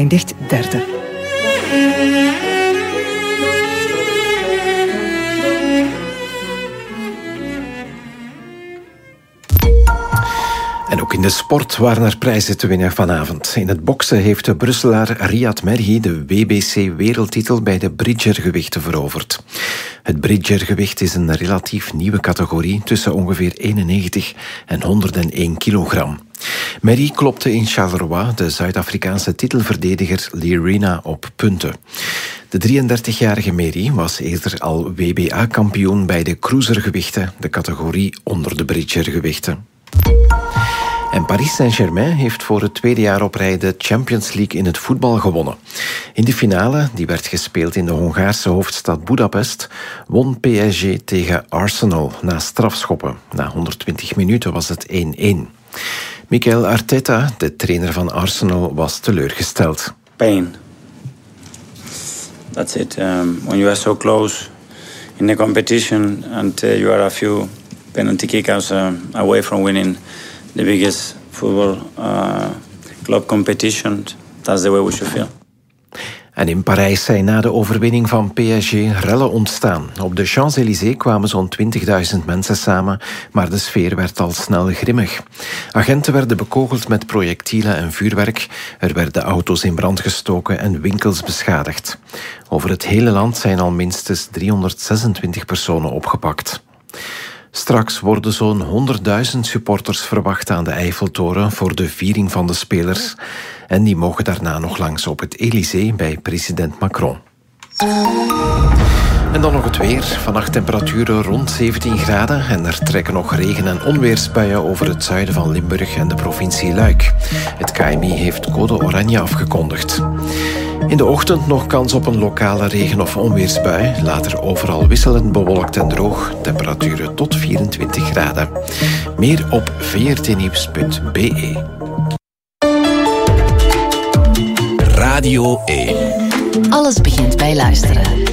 eindigt derde. En ook in de sport waren er prijzen te winnen vanavond. In het boksen heeft de Brusselaar Riyad Merhi de WBC-wereldtitel bij de bridgergewichten veroverd. Het bridgergewicht is een relatief nieuwe categorie tussen ongeveer 91 en 101 kilogram. Merhi klopte in Charleroi de Zuid-Afrikaanse titelverdediger Lerena op punten. De 33-jarige Merhi was eerder al WBA-kampioen bij de cruisergewichten, de categorie onder de bridgergewichten. En Paris Saint-Germain heeft voor het tweede jaar op rij de Champions League in het voetbal gewonnen. In de finale, die werd gespeeld in de Hongaarse hoofdstad Budapest, won PSG tegen Arsenal na strafschoppen. Na 120 minuten was het 1-1. Mikel Arteta, de trainer van Arsenal, was teleurgesteld. Pain. That's it. When you are so close in the competition and you are a few penalty kickouts away from winning the biggest football club competition, that's the way we should feel. En in Parijs zijn na de overwinning van PSG rellen ontstaan. Op de Champs-Élysées kwamen zo'n 20.000 mensen samen, maar de sfeer werd al snel grimmig. Agenten werden bekogeld met projectielen en vuurwerk. Er werden auto's in brand gestoken en winkels beschadigd. Over het hele land zijn al minstens 326 personen opgepakt. Straks worden zo'n 100.000 supporters verwacht aan de Eiffeltoren voor de viering van de spelers. En die mogen daarna nog langs op het Élysée bij president Macron. En dan nog het weer. Vannacht temperaturen rond 17 graden en er trekken nog regen- en onweersbuien over het zuiden van Limburg en de provincie Luik. Het KMI heeft code oranje afgekondigd. In de ochtend nog kans op een lokale regen- of onweersbui. Later overal wisselend bewolkt en droog. Temperaturen tot 24 graden. Meer op vrtnieuws.be. Radio 1. Alles begint bij luisteren.